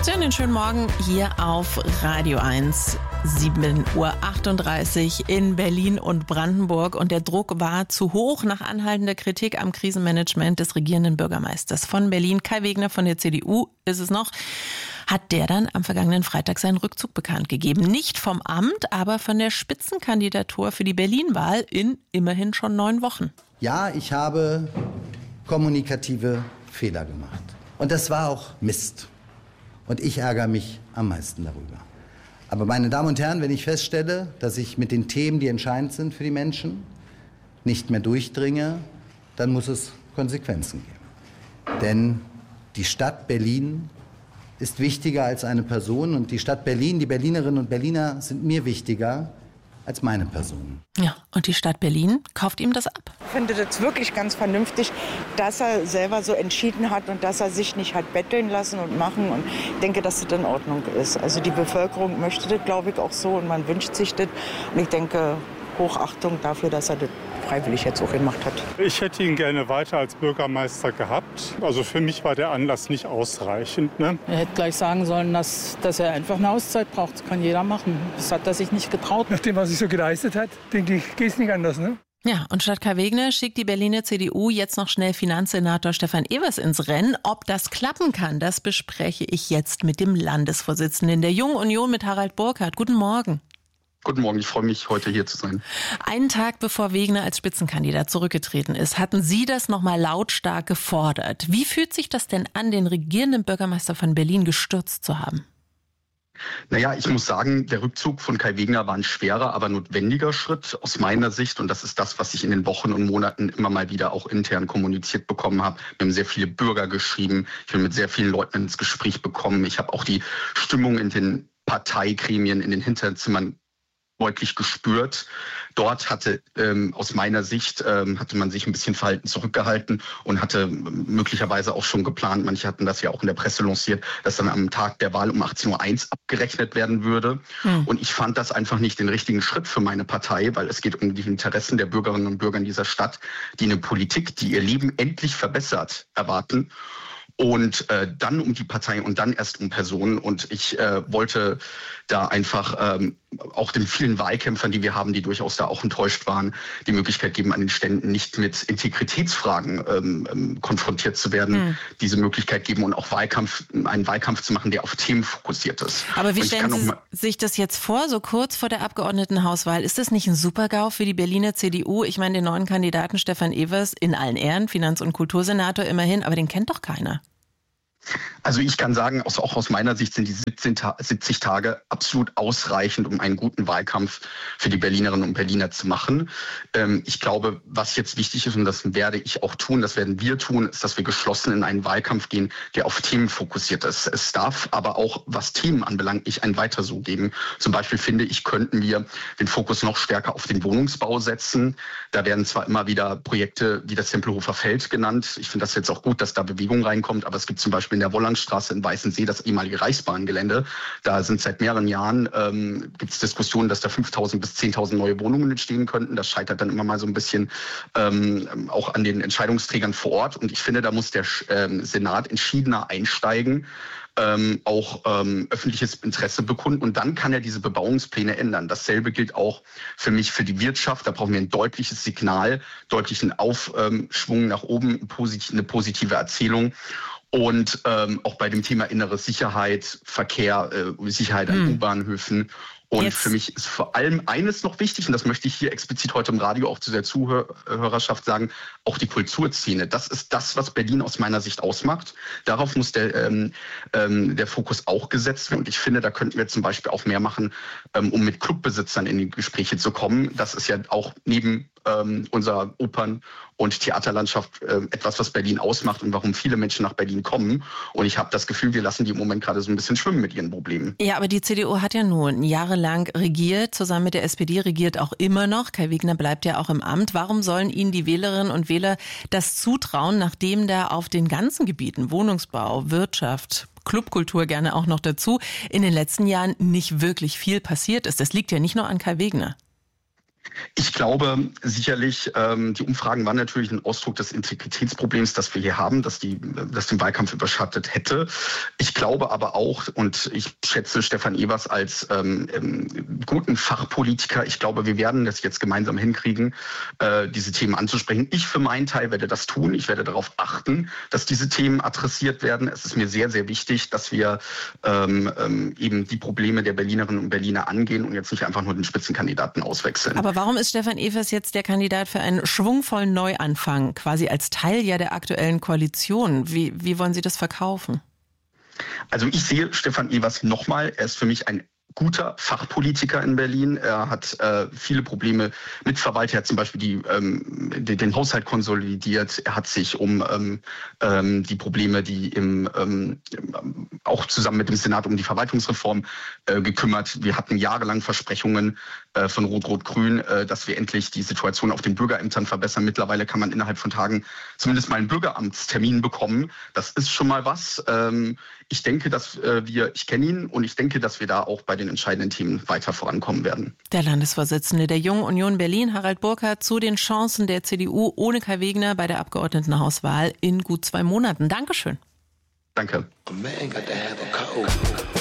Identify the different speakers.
Speaker 1: Einen schönen Morgen hier auf Radio 1. 7:38 Uhr in Berlin und Brandenburg. Und der Druck war zu hoch nach anhaltender Kritik am Krisenmanagement des regierenden Bürgermeisters von Berlin. Kai Wegner von der CDU ist es noch. Hat der dann am vergangenen Freitag seinen Rückzug bekannt gegeben. Nicht vom Amt, aber von der Spitzenkandidatur für die Berlin-Wahl in immerhin schon 9 Wochen.
Speaker 2: Ja, ich habe kommunikative Fehler gemacht. Und das war auch Mist. Und ich ärgere mich am meisten darüber. Aber meine Damen und Herren, wenn ich feststelle, dass ich mit den Themen, die entscheidend sind für die Menschen, nicht mehr durchdringe, dann muss es Konsequenzen geben. Denn die Stadt Berlin ist wichtiger als eine Person. Und die Stadt Berlin, die Berlinerinnen und Berliner sind mir wichtiger als meine Person.
Speaker 1: Ja, und die Stadt Berlin kauft ihm das ab.
Speaker 3: Ich finde das wirklich ganz vernünftig, dass er selber so entschieden hat und dass er sich nicht hat betteln lassen und machen. Und ich denke, dass das in Ordnung ist. Also die Bevölkerung möchte das, glaube ich, auch so und man wünscht sich das. Und ich denke, Hochachtung dafür, dass er das freiwillig jetzt auch gemacht hat.
Speaker 4: Ich hätte ihn gerne weiter als Bürgermeister gehabt. Also für mich war der Anlass nicht ausreichend. Ne?
Speaker 5: Er hätte gleich sagen sollen, dass er einfach eine Auszeit braucht. Das kann jeder machen. Das hat er sich nicht getraut.
Speaker 6: Nach dem, was er so geleistet hat, denke ich, geht es nicht anders. Ne?
Speaker 1: Ja, und statt Kai Wegner schickt die Berliner CDU jetzt noch schnell Finanzsenator Stefan Evers ins Rennen. Ob das klappen kann, das bespreche ich jetzt mit dem Landesvorsitzenden der Jungen Union, mit Harald Burkhardt. Guten Morgen.
Speaker 7: Guten Morgen, ich freue mich, heute hier zu sein.
Speaker 1: Einen Tag bevor Wegner als Spitzenkandidat zurückgetreten ist, hatten Sie das nochmal lautstark gefordert. Wie fühlt sich das denn an, den regierenden Bürgermeister von Berlin gestürzt zu haben?
Speaker 7: Naja, ich muss sagen, der Rückzug von Kai Wegner war ein schwerer, aber notwendiger Schritt aus meiner Sicht. Und das ist das, was ich in den Wochen und Monaten immer mal wieder auch intern kommuniziert bekommen habe. Wir haben sehr viele Bürger geschrieben. Ich bin mit sehr vielen Leuten ins Gespräch bekommen. Ich habe auch die Stimmung in den Parteigremien, in den Hinterzimmern deutlich gespürt. Dort hatte aus meiner Sicht hatte man sich ein bisschen verhalten zurückgehalten und hatte möglicherweise auch schon geplant, manche hatten das ja auch in der Presse lanciert, dass dann am Tag der Wahl um 18:01 Uhr abgerechnet werden würde. Und ich fand das einfach nicht den richtigen Schritt für meine Partei, weil es geht um die Interessen der Bürgerinnen und Bürger in dieser Stadt, die eine Politik, die ihr Leben endlich verbessert, erwarten. Und dann um die Partei und dann erst um Personen. Und ich wollte da einfach auch den vielen Wahlkämpfern, die wir haben, die durchaus da auch enttäuscht waren, die Möglichkeit geben, an den Ständen nicht mit Integritätsfragen konfrontiert zu werden, diese Möglichkeit geben und auch einen Wahlkampf zu machen, der auf Themen fokussiert ist.
Speaker 1: Aber wie stellen Sie sich das jetzt vor, so kurz vor der Abgeordnetenhauswahl? Ist das nicht ein Super-GAU für die Berliner CDU? Ich meine, den neuen Kandidaten Stefan Evers, in allen Ehren, Finanz- und Kultursenator immerhin, aber den kennt doch keiner.
Speaker 7: Also ich kann sagen, auch aus meiner Sicht sind die 70 Tage absolut ausreichend, um einen guten Wahlkampf für die Berlinerinnen und Berliner zu machen. Ich glaube, was jetzt wichtig ist, und das werde ich auch tun, das werden wir tun, ist, dass wir geschlossen in einen Wahlkampf gehen, der auf Themen fokussiert ist. Es darf aber auch, was Themen anbelangt, nicht ein Weiter so geben. Zum Beispiel finde ich, könnten wir den Fokus noch stärker auf den Wohnungsbau setzen. Da werden zwar immer wieder Projekte wie das Tempelhofer Feld genannt. Ich finde das jetzt auch gut, dass da Bewegung reinkommt, aber es gibt zum Beispiel in der Wollandstraße in Weißensee, das ehemalige Reichsbahngelände. Da sind seit mehreren Jahren gibt es Diskussionen, dass da 5.000 bis 10.000 neue Wohnungen entstehen könnten. Das scheitert dann immer mal so ein bisschen auch an den Entscheidungsträgern vor Ort. Und ich finde, da muss der Senat entschiedener einsteigen, auch öffentliches Interesse bekunden. Und dann kann er diese Bebauungspläne ändern. Dasselbe gilt auch für mich für die Wirtschaft. Da brauchen wir ein deutliches Signal, deutlichen Aufschwung nach oben, eine positive Erzählung. Und auch bei dem Thema innere Sicherheit, Verkehr, Sicherheit an U-Bahnhöfen. Und für mich ist vor allem eines noch wichtig, und das möchte ich hier explizit heute im Radio auch zu der Zuhörerschaft sagen, auch die Kulturszene. Das ist das, was Berlin aus meiner Sicht ausmacht. Darauf muss der Fokus auch gesetzt werden. Und ich finde, da könnten wir zum Beispiel auch mehr machen, um mit Clubbesitzern in die Gespräche zu kommen. Das ist ja auch neben unserer Opern- und Theaterlandschaft etwas, was Berlin ausmacht und warum viele Menschen nach Berlin kommen. Und ich habe das Gefühl, wir lassen die im Moment gerade so ein bisschen schwimmen mit ihren Problemen.
Speaker 1: Ja, aber die CDU hat ja nun jahrelang regiert, zusammen mit der SPD regiert auch immer noch. Kai Wegner bleibt ja auch im Amt. Warum sollen Ihnen die Wählerinnen und Wähler das zutrauen, nachdem da auf den ganzen Gebieten, Wohnungsbau, Wirtschaft, Clubkultur gerne auch noch dazu, in den letzten Jahren nicht wirklich viel passiert ist? Das liegt ja nicht nur an Kai Wegner.
Speaker 7: Ich glaube sicherlich, die Umfragen waren natürlich ein Ausdruck des Integritätsproblems, das wir hier haben, das den Wahlkampf überschattet hätte. Ich glaube aber auch, und ich schätze Stefan Evers als guten Fachpolitiker, ich glaube, wir werden das jetzt gemeinsam hinkriegen, diese Themen anzusprechen. Ich für meinen Teil werde das tun. Ich werde darauf achten, dass diese Themen adressiert werden. Es ist mir sehr, sehr wichtig, dass wir eben die Probleme der Berlinerinnen und Berliner angehen und jetzt nicht einfach nur den Spitzenkandidaten auswechseln.
Speaker 1: Aber warum ist Stefan Evers jetzt der Kandidat für einen schwungvollen Neuanfang, quasi als Teil ja der aktuellen Koalition? Wie wollen Sie das verkaufen?
Speaker 7: Also ich sehe Stefan Evers nochmal, er ist für mich ein guter Fachpolitiker in Berlin. Er hat viele Probleme mit Verwaltung. Er hat zum Beispiel den Haushalt konsolidiert. Er hat sich um die Probleme, die auch zusammen mit dem Senat um die Verwaltungsreform gekümmert. Wir hatten jahrelang Versprechungen von Rot-Rot-Grün, dass wir endlich die Situation auf den Bürgerämtern verbessern. Mittlerweile kann man innerhalb von Tagen zumindest mal einen Bürgeramtstermin bekommen. Das ist schon mal was. Ich denke, ich kenne ihn und ich denke, dass wir da auch bei den entscheidenden Themen weiter vorankommen werden.
Speaker 1: Der Landesvorsitzende der Jungen Union Berlin, Harald Burkhardt, zu den Chancen der CDU ohne Kai Wegner bei der Abgeordnetenhauswahl in gut 2 Monaten. Dankeschön.
Speaker 7: Danke.